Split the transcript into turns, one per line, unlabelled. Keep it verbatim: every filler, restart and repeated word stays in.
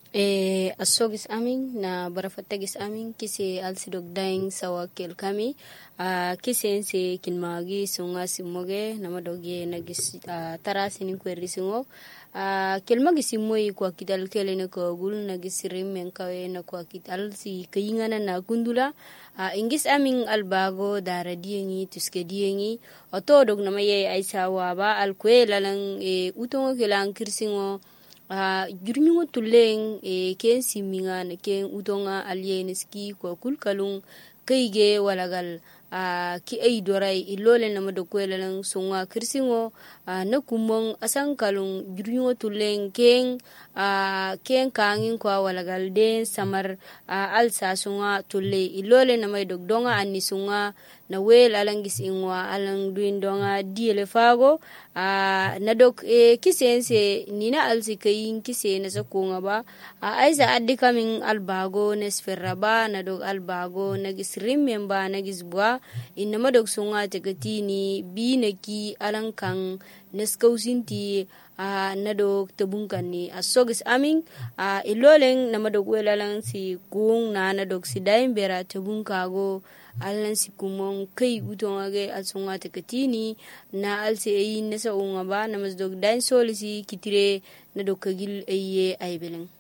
E asogis amin na barafatagis amin kisi alsidog daing sawa kel kami a kisen se kinmagi sunga simoge namadoge nagis uh, tarasinin kwerri singo a kelmagi simoi kwa kidal kelene ko gul nagis rimmen kawe na kwa kidal si kayingana na gundula a ingis amin albago dara diyengi tuske diyengi otodog namaye aisa waba alkwe lalang e utongo kelang kirsingo Uh, jurnyungo tuleng e ken siminga ne ken utonga alieneski ko kulkalung kaige walagal uh, ki ay doray ilole na madokwela lang sunga kirsingo uh, na kumong asang kalung jurnyungo tuleng ken uh, ken kangin kwa walagal den samar uh, alsa sunga tulle ilole na may dogdonga ani sunga na wel alangis ingwa alang duindonga diele fago a nadok e kisense nina alsi kayin kise na sakunga ba a aiza addi kamin albago nesferra ba nadok albago nagis rimmen ba nagis bua inna madok sunga tegatini binaki alang kang neskausinti a nadok tabungkani a sogis amin a iloleng na madok welalang si kung na nadok si daim bera tabungkago alan si kumong kay utongage alsunga tekatini na alsi ayin nasa unga ba na masdog dain solisi kitire na dokagil aye ay beleng